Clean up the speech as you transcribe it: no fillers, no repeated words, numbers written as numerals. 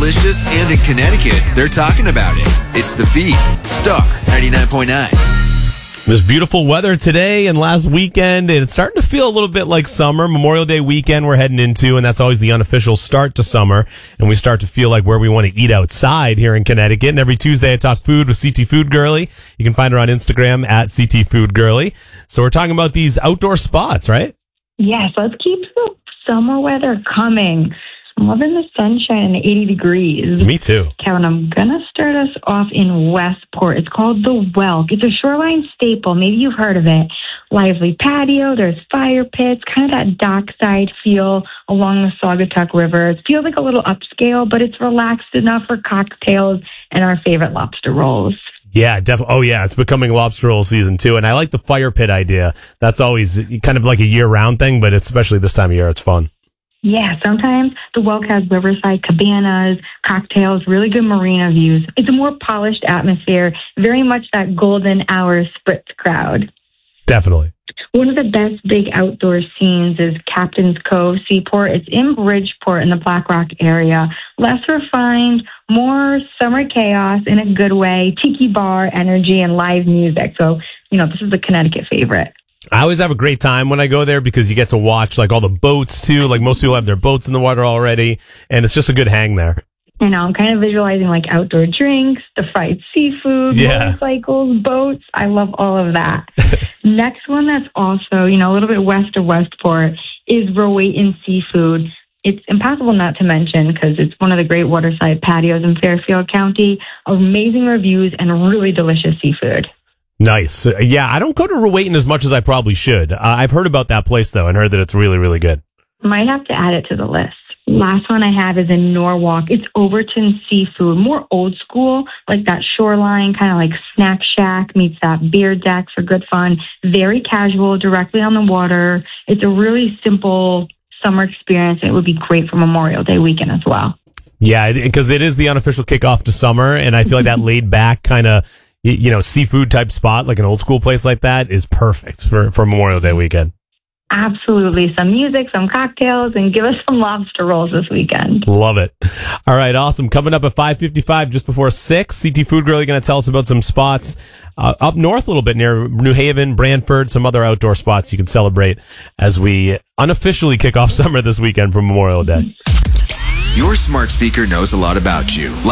delicious, and in Connecticut, they're talking about it. It's The Feed, Star 99.9. This beautiful weather today and last weekend, and it's starting to feel a little bit like summer. Memorial Day weekend we're heading into, and that's always the unofficial start to summer. And we start to feel like where we want to eat outside here in Connecticut. And every Tuesday I talk food with CT Food Girly. You can find her on Instagram at CT Food Girly. So we're talking about these outdoor spots, right? Yes, let's keep the summer weather coming. I'm loving the sunshine and 80 degrees. Me too. Kevin, I'm going to start us off in Westport. It's called The Welk. It's a shoreline staple. Maybe you've heard of it. Lively patio. There's fire pits, kind of that dockside feel along the Saugatuck River. It feels like a little upscale, but it's relaxed enough for cocktails and our favorite lobster rolls. Yeah, definitely. Oh, yeah, it's becoming lobster roll season too. And I like the fire pit idea. That's always kind of like a year-round thing, but especially this time of year, it's fun. Yeah, sometimes the Welk has riverside cabanas, cocktails, really good marina views. It's a more polished atmosphere, very much that golden hour spritz crowd. Definitely. One of the best big outdoor scenes is Captain's Cove Seaport. It's in Bridgeport in the Black Rock area. Less refined, more summer chaos in a good way, tiki bar energy and live music. So, this is a Connecticut favorite. I always have a great time when I go there because you get to watch like all the boats too. Like most people have their boats in the water already, and it's just a good hang there. I'm kind of visualizing like outdoor drinks, the fried seafood, motorcycles, boats. I love all of that. Next one that's also, a little bit west of Westport is Rowayton Seafood. It's impossible not to mention because it's one of the great waterside patios in Fairfield County. Amazing reviews and really delicious seafood. Nice. Yeah, I don't go to Rowayton as much as I probably should. I've heard about that place, though, and heard that it's really, really good. Might have to add it to the list. Last one I have is in Norwalk. It's Overton Seafood, more old school, like that shoreline, kind of like snack shack meets that beer deck for good fun. Very casual, directly on the water. It's a really simple summer experience. It would be great for Memorial Day weekend as well. Yeah, because it is the unofficial kickoff to summer, and I feel like that laid back kind of seafood type spot, like an old school place like that, is perfect for Memorial Day weekend. Absolutely. Some music, some cocktails, and give us some lobster rolls this weekend. Love it. All right, awesome. Coming up at 5:55, just before 6, CT Food Girl, you're going to tell us about some spots up north a little bit near New Haven, Brantford, some other outdoor spots you can celebrate as we unofficially kick off summer this weekend for Memorial Day. Your smart speaker knows a lot about you.